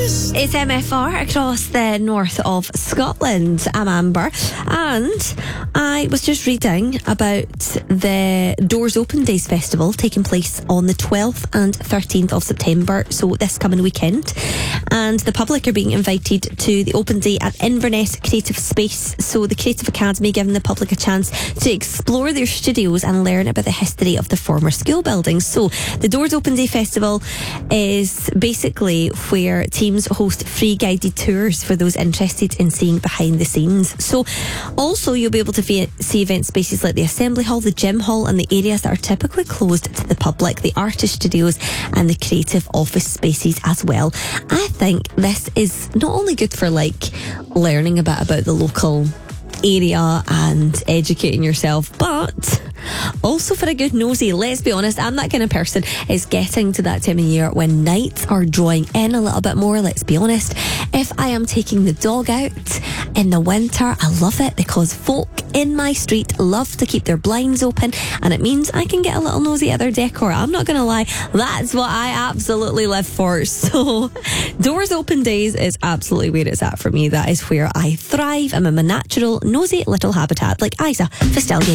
It's MFR across the north of Scotland. I'm Amber, and I was just reading about the Doors Open Days Festival taking place on the 12th and 13th of September, so this coming weekend. And the public are being invited to the open day at Inverness Creative Space. So the Creative Academy giving the public a chance to explore their studios and learn about the history of the former school buildings. So the Doors Open Day Festival is basically where teams host free guided tours for those interested in seeing behind the scenes. So also you'll be able to see event spaces like the Assembly Hall, the Gym Hall, and the areas that are typically closed to the public, the artist studios and the creative office spaces as well. I think this is not only good for learning a bit about the local area and educating yourself, but also for a good nosy. Let's be honest, I'm that kind of person. It's getting to that time of year when nights are drawing in a little bit more. Let's be honest, if I am taking the dog out in the winter, I love it because folk in my street love to keep their blinds open, and it means I can get a little nosy at their decor. I'm not gonna lie, that's what I absolutely live for. So Doors Open Days is absolutely where it's at for me. That is where I thrive. I'm in my natural nosy little habitat, like Isa Festelge.